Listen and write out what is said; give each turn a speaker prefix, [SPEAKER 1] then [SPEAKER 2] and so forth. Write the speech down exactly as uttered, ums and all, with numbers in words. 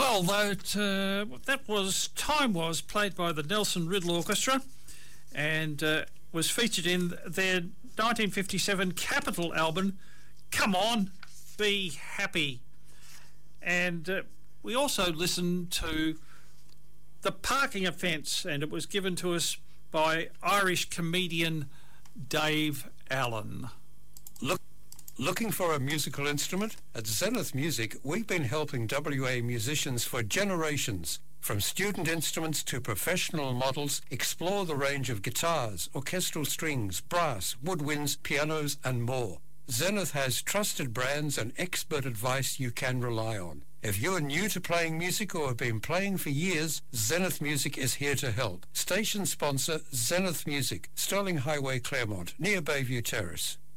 [SPEAKER 1] Well, that, uh, that was Time Was, played by the Nelson Riddle Orchestra, and uh, was featured in their nineteen fifty-seven Capitol album, Come On, Be Happy. And uh, we also listened to The Parking Offence, and it was given to us by Irish comedian Dave Allen.
[SPEAKER 2] Look, looking for a musical instrument? At Zenith Music, we've been helping W A musicians for generations. From student instruments to professional models, explore the range of guitars, orchestral strings, brass, woodwinds, pianos, and more. Zenith has trusted brands and expert advice you can rely on. If you're new to playing music or have been playing for years, Zenith Music is here to help. Station sponsor Zenith Music, Sterling Highway, Claremont, near Bayview Terrace.